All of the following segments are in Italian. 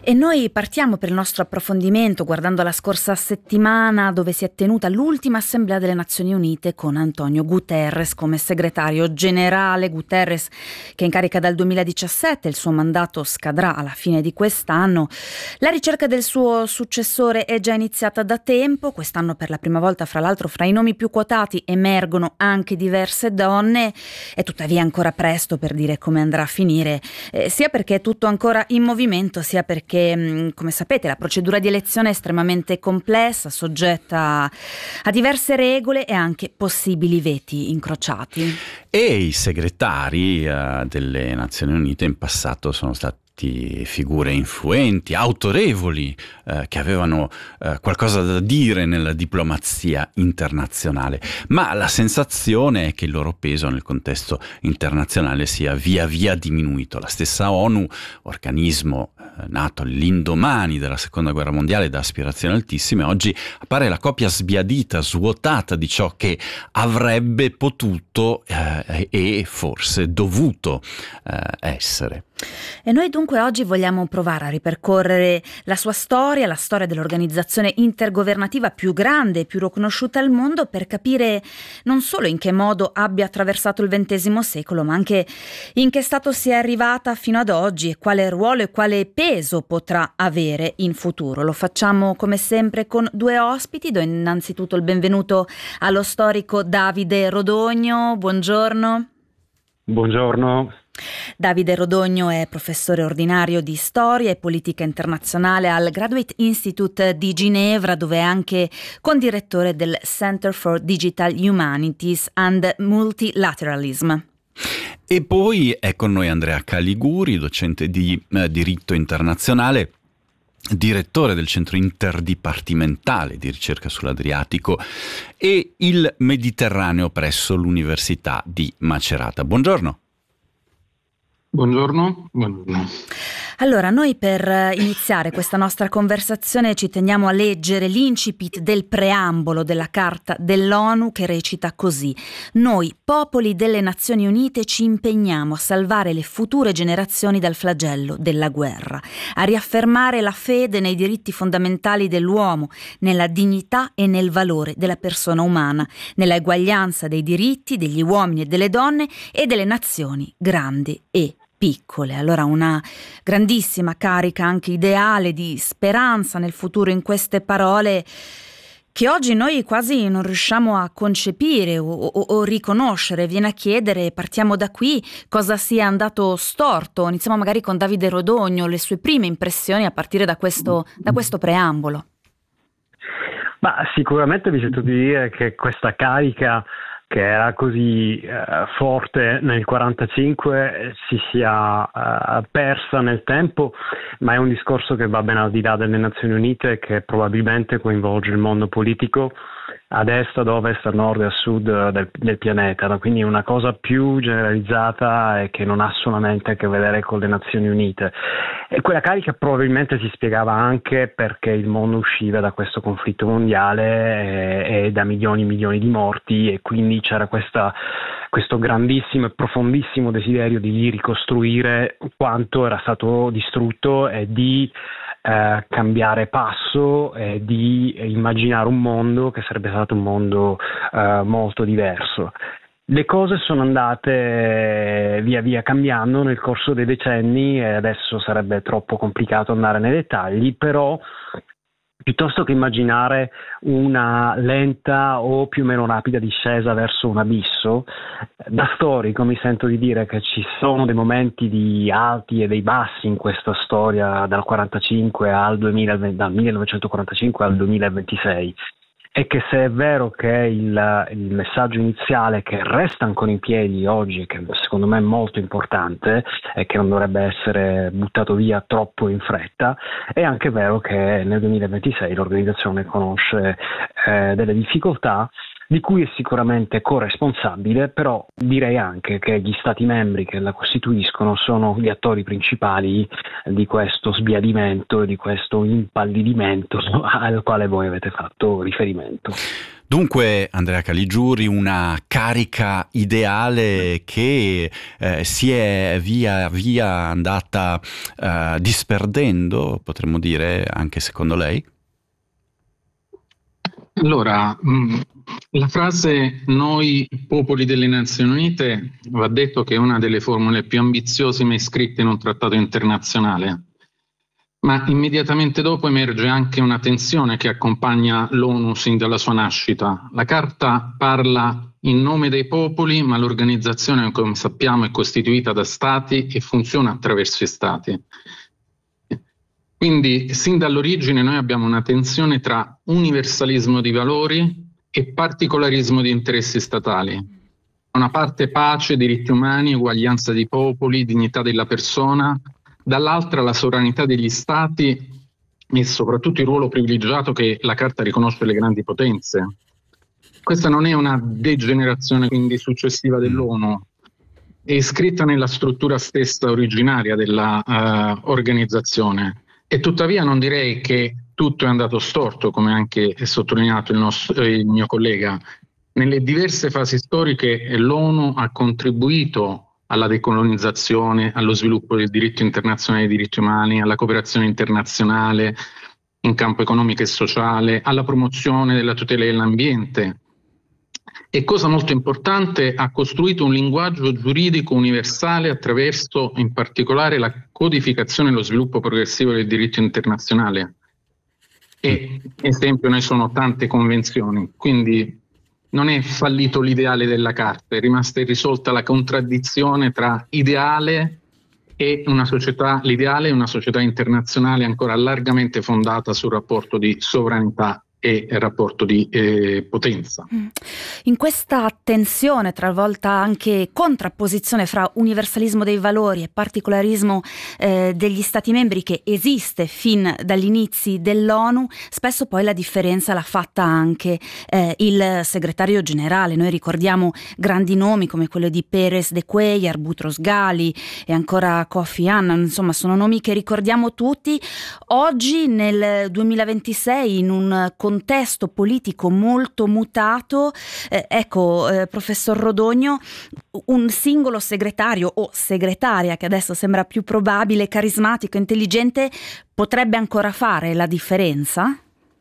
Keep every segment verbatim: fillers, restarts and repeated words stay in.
E noi partiamo per il nostro approfondimento guardando la scorsa settimana, dove si è tenuta l'ultima Assemblea delle Nazioni Unite con Antonio Guterres come segretario generale. Guterres, che è in carica dal duemiladiciassette, il suo mandato scadrà alla fine di quest'anno. La ricerca del suo successore è già iniziata da tempo. Quest'anno per la prima volta, fra l'altro, fra i nomi più quotati emergono anche diverse donne. È tuttavia ancora presto per dire come andrà a finire, eh, sia perché è tutto ancora in movimento, sia perché che, come sapete, la procedura di elezione è estremamente complessa, soggetta a diverse regole e anche possibili veti incrociati. E i segretari uh, delle Nazioni Unite in passato sono stati figure influenti, autorevoli, eh, che avevano eh, qualcosa da dire nella diplomazia internazionale, ma la sensazione è che il loro peso nel contesto internazionale sia via via diminuito. La stessa ONU, organismo eh, nato all'indomani della seconda guerra mondiale da aspirazioni altissime, oggi appare la copia sbiadita, svuotata di ciò che avrebbe potuto eh, e forse dovuto eh, essere. E noi dunque oggi vogliamo provare a ripercorrere la sua storia, la storia dell'organizzazione intergovernativa più grande e più riconosciuta al mondo, per capire non solo in che modo abbia attraversato il ventesimo secolo, ma anche in che stato si è arrivata fino ad oggi e quale ruolo e quale peso potrà avere in futuro. Lo facciamo come sempre con due ospiti. Do innanzitutto il benvenuto allo storico Davide Rodogno. Buongiorno. Buongiorno. Davide Rodogno è professore ordinario di storia e politica internazionale al Graduate Institute di Ginevra, dove è anche condirettore del Center for Digital Humanities and Multilateralism. E poi è con noi Andrea Caliguri, docente di eh, diritto internazionale, direttore del centro interdipartimentale di ricerca sull'Adriatico e il Mediterraneo presso l'Università di Macerata. Buongiorno. Buongiorno. Buongiorno. Allora, noi per iniziare questa nostra conversazione ci teniamo a leggere l'incipit del preambolo della Carta dell'ONU, che recita così: noi, popoli delle Nazioni Unite, ci impegniamo a salvare le future generazioni dal flagello della guerra, a riaffermare la fede nei diritti fondamentali dell'uomo, nella dignità e nel valore della persona umana, nella eguaglianza dei diritti degli uomini e delle donne e delle nazioni grandi e piccole. Allora, una grandissima carica anche ideale di speranza nel futuro in queste parole, che oggi noi quasi non riusciamo a concepire o, o, o riconoscere. Viene a chiedere, partiamo da qui, cosa sia andato storto. Iniziamo magari con Davide Rodogno, le sue prime impressioni a partire da questo, da questo preambolo. Ma sicuramente vi sento di dire che questa carica, che era così eh, forte nel quarantacinque, si sia eh, persa nel tempo, ma è un discorso che va ben al di là delle Nazioni Unite, che probabilmente coinvolge il mondo politico ad est, ad ovest, a nord e a sud del, del pianeta, no? Quindi è una cosa più generalizzata e che non ha solamente a che vedere con le Nazioni Unite. E quella carica probabilmente si spiegava anche perché il mondo usciva da questo conflitto mondiale e, e da milioni e milioni di morti, e quindi c'era questa, questo grandissimo e profondissimo desiderio di ricostruire quanto era stato distrutto e di Eh, cambiare passo e di immaginare un mondo che sarebbe stato un mondo eh, molto diverso. Le cose sono andate via via cambiando nel corso dei decenni e adesso sarebbe troppo complicato andare nei dettagli, però piuttosto che immaginare una lenta o più o meno rapida discesa verso un abisso, da storico mi sento di dire che ci sono dei momenti di alti e dei bassi in questa storia dal quarantacinque al duemilaventi, dal millenovecentoquarantacinque al duemilaventisei. E che se è vero che il, il messaggio iniziale che resta ancora in piedi oggi, che secondo me è molto importante e che non dovrebbe essere buttato via troppo in fretta, è anche vero che nel duemilaventisei l'organizzazione conosce eh, delle difficoltà di cui è sicuramente corresponsabile, però direi anche che gli Stati membri che la costituiscono sono gli attori principali di questo sbiadimento e di questo impallidimento al quale voi avete fatto riferimento. Dunque, Andrea Caligiuri, una carica ideale che eh, si è via via andata eh, disperdendo, potremmo dire, anche secondo lei? Allora, mh, la frase "noi popoli delle Nazioni Unite" va detto che è una delle formule più ambiziose mai scritte in un trattato internazionale. Ma immediatamente dopo emerge anche una tensione che accompagna l'ONU sin dalla sua nascita. La Carta parla in nome dei popoli, ma l'organizzazione, come sappiamo, è costituita da Stati e funziona attraverso i Stati. Quindi, sin dall'origine noi abbiamo una tensione tra universalismo di valori e particolarismo di interessi statali. Da una parte pace, diritti umani, uguaglianza dei popoli, dignità della persona, dall'altra la sovranità degli Stati e soprattutto il ruolo privilegiato che la Carta riconosce alle grandi potenze. Questa non è una degenerazione quindi successiva dell'ONU, è iscritta nella struttura stessa originaria della uh, organizzazione. E tuttavia non direi che tutto è andato storto, come anche è sottolineato il, nostro, eh, il mio collega. Nelle diverse fasi storiche l'ONU ha contribuito alla decolonizzazione, allo sviluppo del diritto internazionale dei diritti umani, alla cooperazione internazionale in campo economico e sociale, alla promozione della tutela dell'ambiente. E cosa molto importante, ha costruito un linguaggio giuridico universale attraverso in particolare la codificazione e lo sviluppo progressivo del diritto internazionale. E esempio ne sono tante convenzioni, quindi non è fallito l'ideale della Carta, è rimasta irrisolta la contraddizione tra ideale e una società, l'ideale è una società internazionale ancora largamente fondata sul rapporto di sovranità e rapporto di eh, potenza. In questa tensione, talvolta anche contrapposizione fra universalismo dei valori e particolarismo eh, degli Stati membri che esiste fin dagli inizi dell'ONU, spesso poi la differenza l'ha fatta anche eh, il segretario generale. Noi ricordiamo grandi nomi come quello di Pérez de Cuéllar, Boutros Ghali e ancora Kofi Annan, insomma sono nomi che ricordiamo tutti. Oggi nel duemilaventisei, in un contesto contesto politico molto mutato, eh, ecco eh, professor Rodogno, un singolo segretario o segretaria, che adesso sembra più probabile, carismatico, intelligente, potrebbe ancora fare la differenza?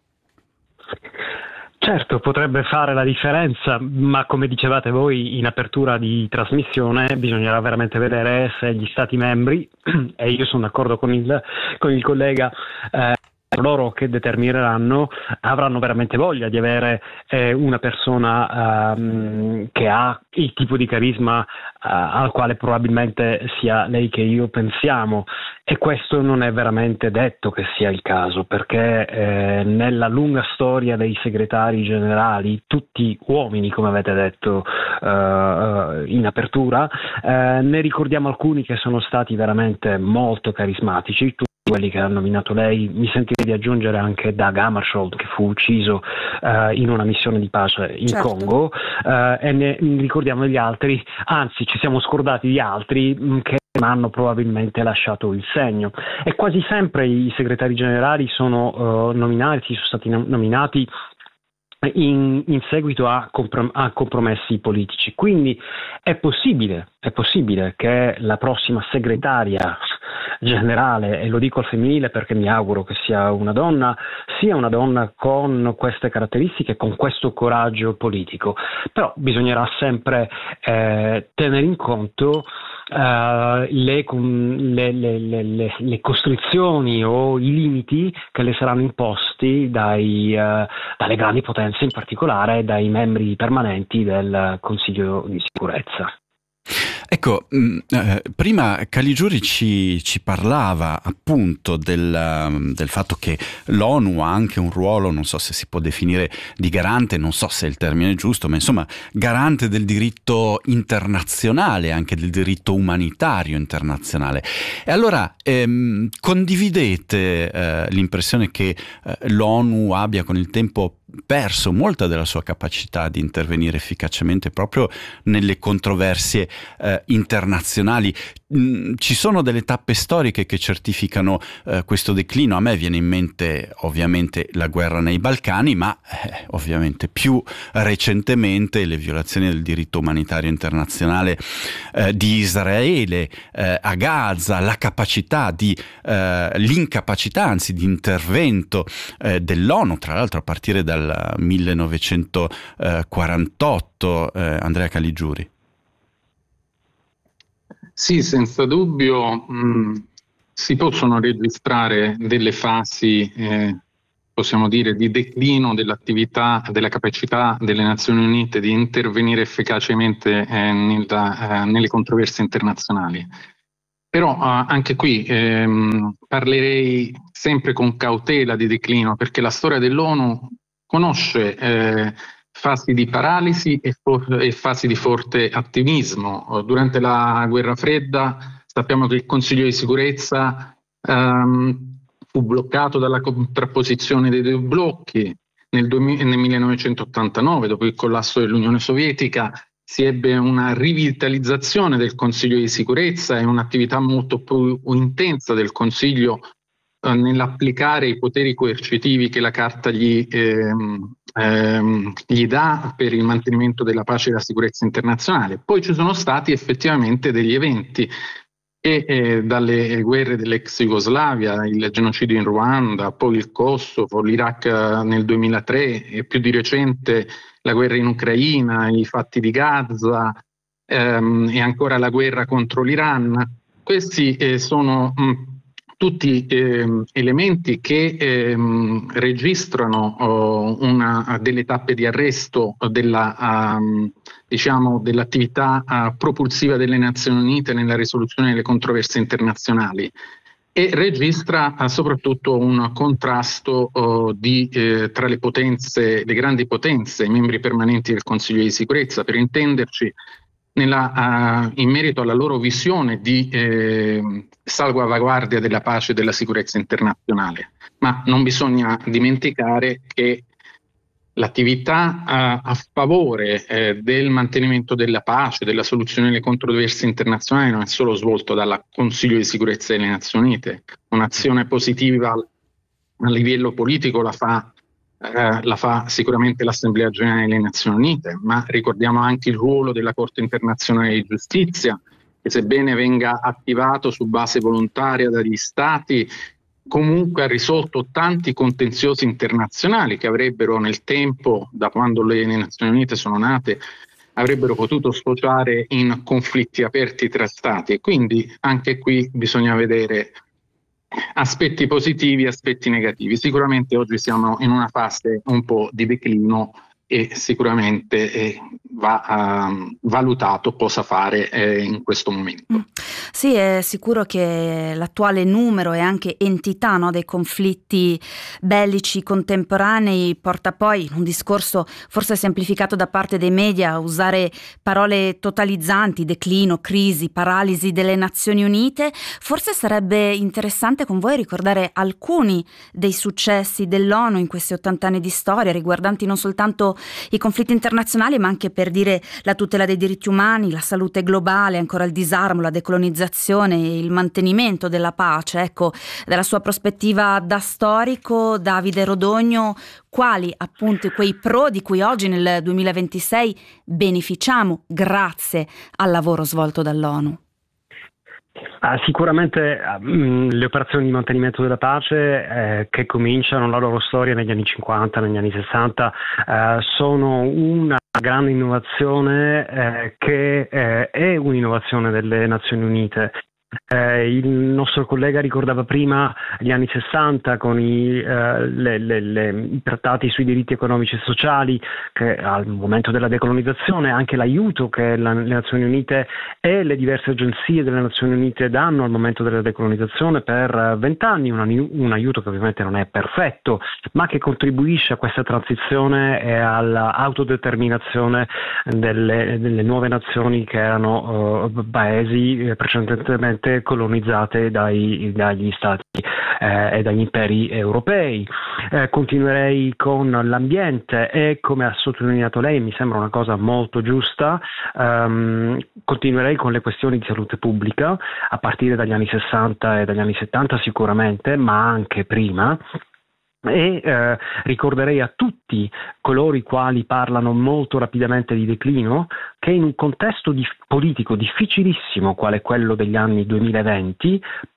Certo, potrebbe fare la differenza, ma come dicevate voi in apertura di trasmissione, bisognerà veramente vedere se gli Stati membri, e io sono d'accordo con il, con il collega, eh, loro che determineranno, avranno veramente voglia di avere eh, una persona um, che ha il tipo di carisma uh, al quale probabilmente sia lei che io pensiamo, e questo non è veramente detto che sia il caso, perché eh, nella lunga storia dei segretari generali, tutti uomini come avete detto uh, uh, in apertura, uh, ne ricordiamo alcuni che sono stati veramente molto carismatici. Quelli che ha nominato lei, mi sentirei di aggiungere anche Dag Hammarskjöld, che fu ucciso uh, in una missione di pace in certo. Congo, uh, e ne ricordiamo gli altri, anzi ci siamo scordati di altri mh, che hanno probabilmente lasciato il segno, e quasi sempre i segretari generali sono uh, nominati, sono stati nominati In, in seguito a, comprom- a compromessi politici, quindi è possibile, è possibile che la prossima segretaria generale, e lo dico al femminile perché mi auguro che sia una donna, sia una donna con queste caratteristiche, con questo coraggio politico, però bisognerà sempre eh, tenere in conto Uh, le, le, le, le, le costrizioni o i limiti che le saranno imposti dai, uh, dalle grandi potenze, in particolare dai membri permanenti del Consiglio di sicurezza. Ecco, mh, eh, prima Caligiuri ci, ci parlava appunto del, del fatto che l'ONU ha anche un ruolo, non so se si può definire di garante, non so se è il termine giusto, ma insomma garante del diritto internazionale, anche del diritto umanitario internazionale. E allora ehm, condividete eh, l'impressione che eh, l'ONU abbia con il tempo perso molta della sua capacità di intervenire efficacemente proprio nelle controversie eh, internazionali. Mm, ci sono delle tappe storiche che certificano eh, questo declino. A me viene in mente ovviamente la guerra nei Balcani, ma eh, ovviamente più recentemente le violazioni del diritto umanitario internazionale eh, di Israele eh, a Gaza, la capacità di eh, l'incapacità anzi di intervento eh, dell'ONU, tra l'altro a partire dal millenovecentoquarantotto. eh, Andrea Caligiuri. Sì, senza dubbio mh, si possono registrare delle fasi, eh, possiamo dire, di declino dell'attività, della capacità delle Nazioni Unite di intervenire efficacemente eh, nella, eh, nelle controversie internazionali. Però eh, anche qui ehm, parlerei sempre con cautela di declino, perché la storia dell'ONU conosce eh, fasi di paralisi e, for- e fasi di forte attivismo. Durante la guerra fredda sappiamo che il Consiglio di sicurezza ehm, fu bloccato dalla contrapposizione dei due blocchi. Nel, duemila, nel millenovecentottantanove, dopo il collasso dell'Unione Sovietica, si ebbe una rivitalizzazione del Consiglio di sicurezza e un'attività molto più intensa del Consiglio eh, nell'applicare i poteri coercitivi che la Carta gli, ehm, ehm, gli dà per il mantenimento della pace e della sicurezza internazionale. Poi ci sono stati effettivamente degli eventi e eh, dalle guerre dell'ex Jugoslavia, il genocidio in Ruanda, poi il Kosovo, l'Iraq nel duemilatré e più di recente la guerra in Ucraina, i fatti di Gaza ehm, e ancora la guerra contro l'Iran. Questi eh, sono mh, tutti eh, elementi che eh, registrano oh, una, delle tappe di arresto della, um, diciamo, dell'attività uh, propulsiva delle Nazioni Unite nella risoluzione delle controversie internazionali e registra uh, soprattutto un contrasto uh, di, eh, tra le potenze, le grandi potenze, i membri permanenti del Consiglio di sicurezza, per intenderci, nella, uh, in merito alla loro visione di eh, salvaguardia della pace e della sicurezza internazionale. Ma non bisogna dimenticare che l'attività uh, a favore eh, del mantenimento della pace, della soluzione delle controversie internazionali non è solo svolta dal Consiglio di sicurezza delle Nazioni Unite. Un'azione positiva a livello politico la fa Eh, la fa sicuramente l'Assemblea Generale delle Nazioni Unite, ma ricordiamo anche il ruolo della Corte Internazionale di Giustizia, che sebbene venga attivato su base volontaria dagli Stati, comunque ha risolto tanti contenziosi internazionali che avrebbero nel tempo, da quando le Nazioni Unite sono nate, avrebbero potuto sfociare in conflitti aperti tra Stati. E quindi anche qui bisogna vedere aspetti positivi e aspetti negativi. Sicuramente oggi siamo in una fase un po' di declino e sicuramente eh, va uh, valutato cosa fare eh, in questo momento. Sì, è sicuro che l'attuale numero e anche entità, no, dei conflitti bellici contemporanei porta poi in un discorso forse semplificato da parte dei media a usare parole totalizzanti: declino, crisi, paralisi delle Nazioni Unite. Forse sarebbe interessante con voi ricordare alcuni dei successi dell'ONU in questi ottanta anni di storia, riguardanti non soltanto i conflitti internazionali, ma anche, per dire, la tutela dei diritti umani, la salute globale, ancora il disarmo, la decolonizzazione e il mantenimento della pace. Ecco, dalla sua prospettiva da storico, Davide Rodogno, quali appunto quei pro di cui oggi nel duemilaventisei beneficiamo grazie al lavoro svolto dall'ONU? Ah, sicuramente mh, le operazioni di mantenimento della pace eh, che cominciano la loro storia negli anni cinquanta, negli anni sessanta, eh, sono una grande innovazione eh, che eh, è un'innovazione delle Nazioni Unite. Eh, il nostro collega ricordava prima gli anni sessanta con i, eh, le, le, le, i trattati sui diritti economici e sociali, che al momento della decolonizzazione anche l'aiuto che la, le Nazioni Unite e le diverse agenzie delle Nazioni Unite danno al momento della decolonizzazione per vent'anni, un, un aiuto che ovviamente non è perfetto, ma che contribuisce a questa transizione e all'autodeterminazione delle, delle nuove nazioni che erano uh, paesi precedentemente colonizzate dai, dagli stati eh, e dagli imperi europei. Eh, continuerei con l'ambiente e, come ha sottolineato lei, mi sembra una cosa molto giusta, ehm, continuerei con le questioni di salute pubblica a partire dagli anni sessanta e dagli anni settanta sicuramente, ma anche prima. E eh, ricorderei a tutti coloro i quali parlano molto rapidamente di declino che in un contesto di, politico difficilissimo quale quello degli anni duemilaventi,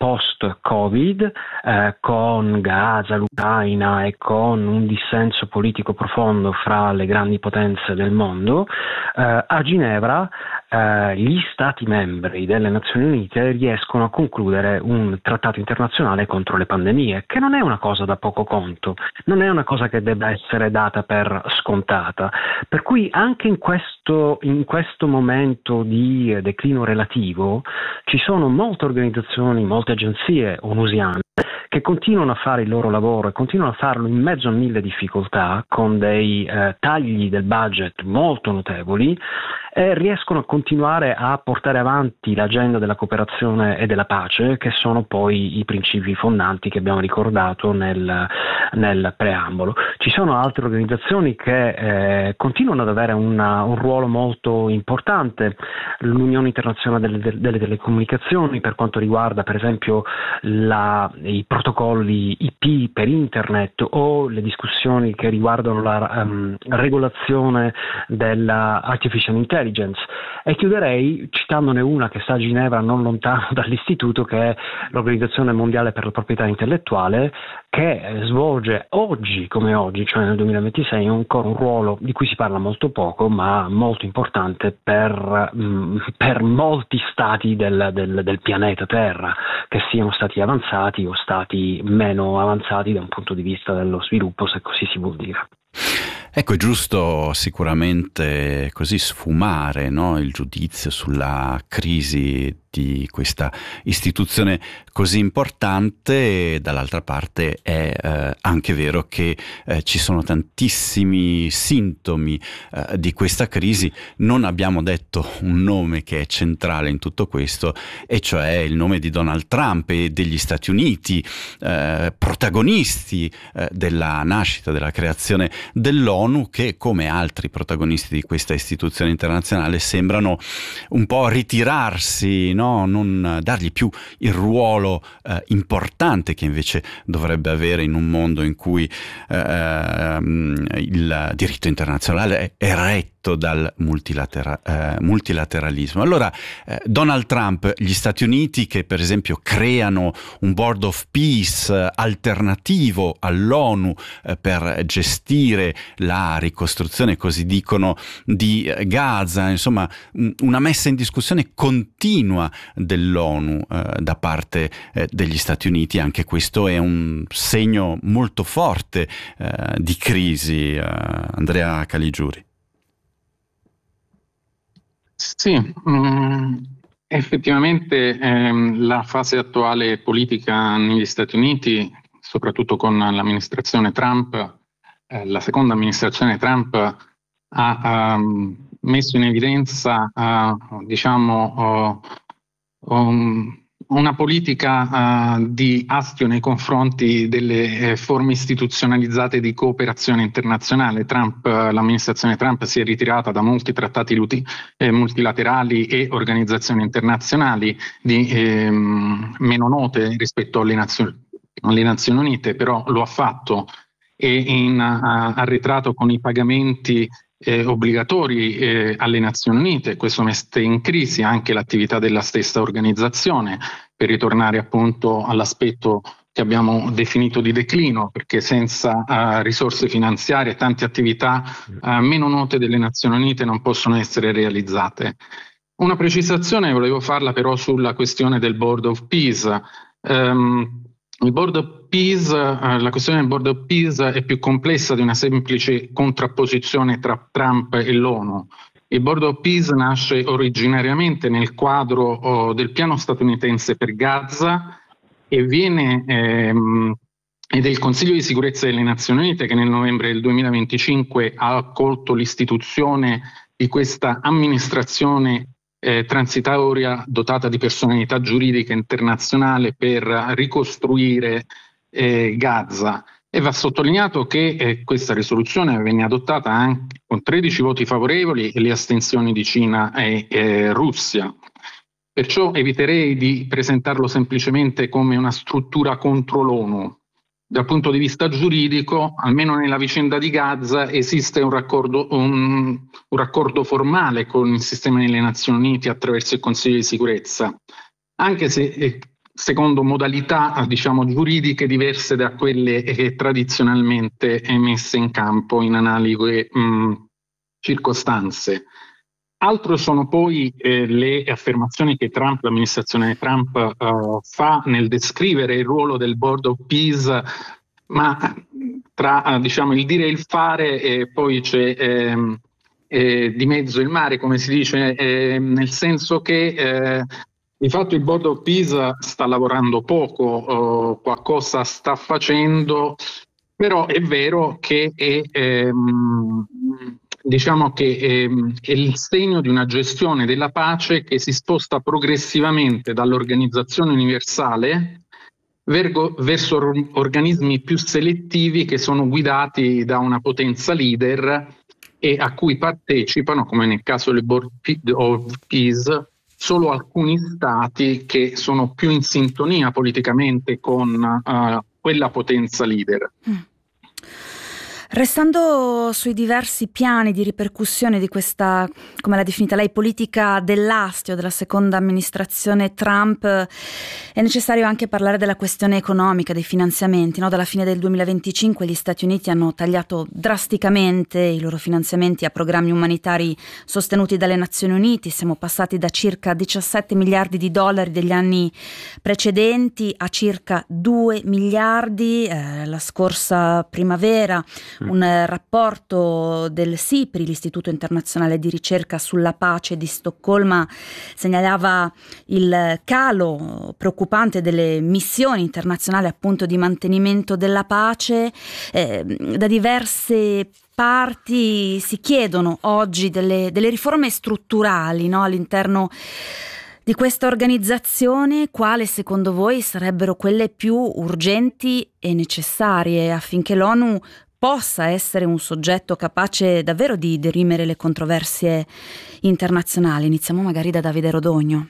post-Covid, eh, con Gaza, l'Ucraina e con un dissenso politico profondo fra le grandi potenze del mondo, eh, a Ginevra eh, gli Stati membri delle Nazioni Unite riescono a concludere un trattato internazionale contro le pandemie, che non è una cosa da poco conto, non è una cosa che debba essere data per scontata, per cui anche in questo, in questo momento di declino relativo ci sono molte organizzazioni, molte agenzie onusiane che continuano a fare il loro lavoro e continuano a farlo in mezzo a mille difficoltà, con dei eh, tagli del budget molto notevoli, e riescono a continuare a portare avanti l'agenda della cooperazione e della pace, che sono poi i principi fondanti che abbiamo ricordato nel, nel preambolo. Ci sono altre organizzazioni che eh, continuano ad avere una, un ruolo molto importante, l'Unione Internazionale delle, delle Telecomunicazioni per quanto riguarda per esempio la, i protocolli I P per internet, o le discussioni che riguardano la um, regolazione della artificial intelligence. E chiuderei citandone una che sta a Ginevra, non lontano dall'istituto, che è l'Organizzazione Mondiale per la Proprietà Intellettuale, che svolge oggi come oggi, cioè nel duemilaventisei, ancora un ruolo di cui si parla molto poco ma molto importante per, mh, per molti stati del, del, del pianeta Terra, che siano stati avanzati o stati meno avanzati da un punto di vista dello sviluppo, se così si vuol dire. Ecco, è giusto sicuramente così sfumare, no, il giudizio sulla crisi di questa istituzione così importante, e dall'altra parte è eh, anche vero che eh, ci sono tantissimi sintomi eh, di questa crisi. Non abbiamo detto un nome che è centrale in tutto questo, e cioè il nome di Donald Trump e degli Stati Uniti, eh, protagonisti eh, della nascita, della creazione dell'ONU, che come altri protagonisti di questa istituzione internazionale sembrano un po' ritirarsi, no? Non dargli più il ruolo eh, importante che invece dovrebbe avere in un mondo in cui eh, il diritto internazionale è retto dal multilatera- eh, multilateralismo. Allora eh, Donald Trump, gli Stati Uniti, che per esempio creano un Board of Peace eh, alternativo all'ONU eh, per gestire la ricostruzione, così dicono, di eh, Gaza, insomma m- una messa in discussione continua dell'ONU eh, da parte eh, degli Stati Uniti. Anche questo è un segno molto forte eh, di crisi. eh, Andrea Caligiuri. Sì, mh, effettivamente ehm, la fase attuale politica negli Stati Uniti, soprattutto con l'amministrazione Trump, eh, la seconda amministrazione Trump, ha um, messo in evidenza, uh, diciamo, uh, um, una politica uh, di astio nei confronti delle eh, forme istituzionalizzate di cooperazione internazionale. Trump, uh, l'amministrazione Trump si è ritirata da molti trattati luti, eh, multilaterali e organizzazioni internazionali di, eh, meno note rispetto alle Nazioni, alle Nazioni Unite, però lo ha fatto, e in uh, arretrato con i pagamenti Eh, obbligatori eh, alle Nazioni Unite. Questo mette in crisi anche l'attività della stessa organizzazione, per ritornare appunto all'aspetto che abbiamo definito di declino, perché senza uh, risorse finanziarie tante attività uh, meno note delle Nazioni Unite non possono essere realizzate. Una precisazione volevo farla però sulla questione del Board of Peace. Um, Il Board of Peace, eh, la questione del Board of Peace è più complessa di una semplice contrapposizione tra Trump e l'ONU. Il Board of Peace nasce originariamente nel quadro oh, del piano statunitense per Gaza e viene ehm, ed è il Consiglio di sicurezza delle Nazioni Unite che nel novembre del duemilaventicinque ha accolto l'istituzione di questa amministrazione Eh, transitoria dotata di personalità giuridica internazionale per ricostruire eh, Gaza. E va sottolineato che eh, questa risoluzione venne adottata anche con tredici voti favorevoli e le astensioni di Cina e eh, Russia. Perciò eviterei di presentarlo semplicemente come una struttura contro l'ONU. Dal punto di vista giuridico, almeno nella vicenda di Gaza, esiste un raccordo, un, un raccordo formale con il sistema delle Nazioni Unite attraverso il Consiglio di sicurezza, anche se eh, secondo modalità diciamo, giuridiche diverse da quelle eh, tradizionalmente messe in campo in analoghe mh, circostanze. Altro sono poi eh, le affermazioni che Trump, l'amministrazione Trump uh, fa nel descrivere il ruolo del Board of Peace, ma tra uh, diciamo, il dire e il fare eh, poi c'è eh, eh, di mezzo il mare, come si dice, eh, nel senso che eh, di fatto il Board of Peace sta lavorando poco, uh, qualcosa sta facendo, però è vero che è... Ehm, Diciamo che ehm, è il segno di una gestione della pace che si sposta progressivamente dall'organizzazione universale vergo, verso or- organismi più selettivi che sono guidati da una potenza leader e a cui partecipano, come nel caso del Board of Peace, solo alcuni stati che sono più in sintonia politicamente con uh, quella potenza leader. Mm. Restando sui diversi piani di ripercussione di questa, come l'ha definita lei, politica dell'astio della seconda amministrazione Trump, è necessario anche parlare della questione economica, dei finanziamenti, no? Dalla fine del duemilaventicinque gli Stati Uniti hanno tagliato drasticamente i loro finanziamenti a programmi umanitari sostenuti dalle Nazioni Unite. Siamo passati da circa diciassette miliardi di dollari degli anni precedenti a circa due miliardi eh, la scorsa primavera. Un rapporto del SIPRI, l'Istituto Internazionale di Ricerca sulla Pace di Stoccolma, segnalava il calo preoccupante delle missioni internazionali appunto di mantenimento della pace. Eh, da diverse parti si chiedono oggi delle, delle riforme strutturali, no, all'interno di questa organizzazione. Quale secondo voi sarebbero quelle più urgenti e necessarie affinché l'ONU possa essere un soggetto capace davvero di dirimere le controversie internazionali? Iniziamo magari da Davide Rodogno.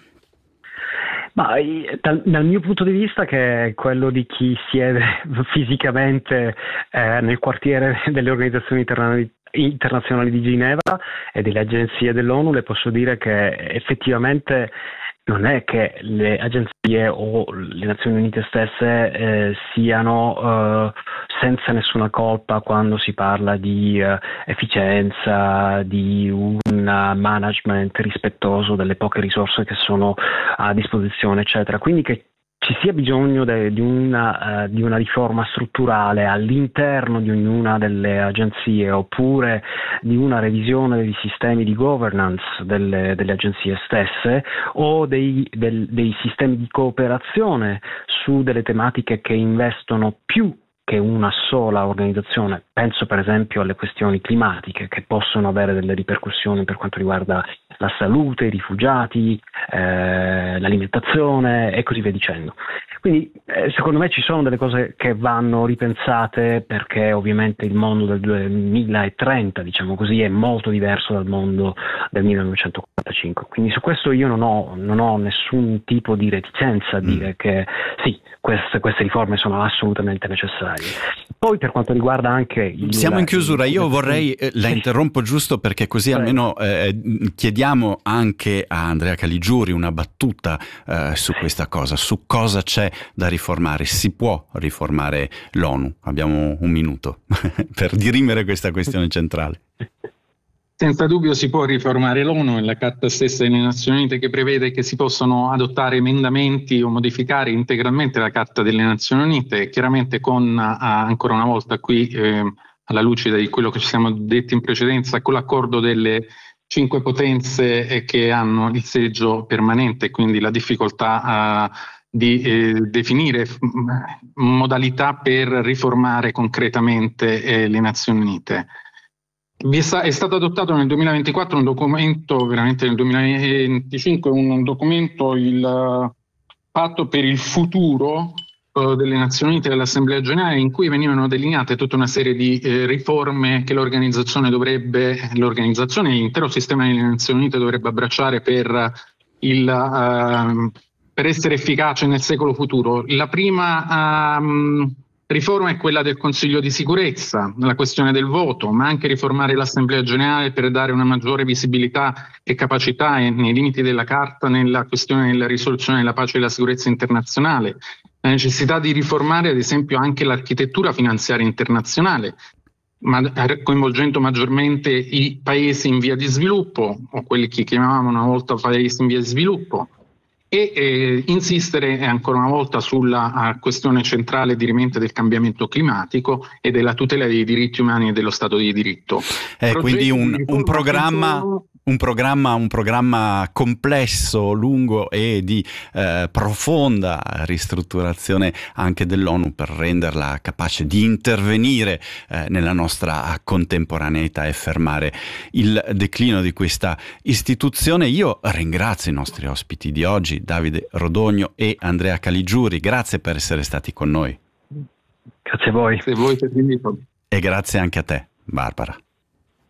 Ma dal, dal mio punto di vista, che è quello di chi siede fisicamente eh, nel quartiere delle organizzazioni internazionali internazionali di Ginevra e delle agenzie dell'ONU, le posso dire che effettivamente non è che le agenzie o le Nazioni Unite stesse eh, siano eh, senza nessuna colpa quando si parla di eh, efficienza, di un management rispettoso delle poche risorse che sono a disposizione, eccetera. Quindi che ci sia bisogno de, di, una, uh, di una riforma strutturale all'interno di ognuna delle agenzie, oppure di una revisione dei sistemi di governance delle, delle agenzie stesse, o dei, del, dei sistemi di cooperazione su delle tematiche che investono più che una sola organizzazione. Penso per esempio alle questioni climatiche, che possono avere delle ripercussioni per quanto riguarda la salute, i rifugiati, eh, l'alimentazione e così via dicendo. Quindi eh, secondo me ci sono delle cose che vanno ripensate, perché ovviamente il mondo del duemilatrenta, diciamo così, è molto diverso dal mondo del millenovecentoquarantacinque. Quindi su questo io non ho, non ho nessun tipo di reticenza a dire mm. che sì, queste, queste riforme sono assolutamente necessarie. Poi per quanto riguarda anche il, siamo in chiusura, io vorrei eh, la interrompo giusto perché così almeno eh, chiediamo anche a Andrea Caligiuri una battuta eh, su questa cosa, su cosa c'è da riformare. Si può riformare l'ONU? Abbiamo un minuto per dirimere questa questione centrale. Senza dubbio si può riformare l'ONU, è la Carta stessa delle Nazioni Unite che prevede che si possono adottare emendamenti o modificare integralmente la Carta delle Nazioni Unite, chiaramente con, ancora una volta qui, eh, alla luce di quello che ci siamo detti in precedenza, con l'accordo delle cinque potenze eh, che hanno il seggio permanente, quindi la difficoltà uh, di eh, definire f- modalità per riformare concretamente eh, le Nazioni Unite. È stato adottato nel duemilaventiquattro un documento, veramente nel duemilaventicinque, un documento, il Patto per il futuro, delle Nazioni Unite, dell'Assemblea Generale, in cui venivano delineate tutta una serie di eh, riforme che l'organizzazione dovrebbe, l'organizzazione e l'intero sistema delle Nazioni Unite dovrebbe abbracciare per, il, uh, per essere efficace nel secolo futuro. La prima um, riforma è quella del Consiglio di sicurezza, la questione del voto, ma anche riformare l'Assemblea Generale per dare una maggiore visibilità e capacità e, nei limiti della Carta nella questione della risoluzione della pace e della sicurezza internazionale. La necessità di riformare ad esempio anche l'architettura finanziaria internazionale, ma coinvolgendo maggiormente i paesi in via di sviluppo, o quelli che chiamavamo una volta paesi in via di sviluppo, e eh, insistere ancora una volta sulla questione centrale dirimente del cambiamento climatico e della tutela dei diritti umani e dello Stato di diritto. Eh, quindi un, un programma... sono... Un programma, un programma complesso, lungo e di eh, profonda ristrutturazione anche dell'ONU per renderla capace di intervenire eh, nella nostra contemporaneità e fermare il declino di questa istituzione. Io ringrazio i nostri ospiti di oggi, Davide Rodogno e Andrea Caligiuri. Grazie per essere stati con noi. Grazie a voi. Grazie a voi per l'invito. E grazie anche a te, Barbara.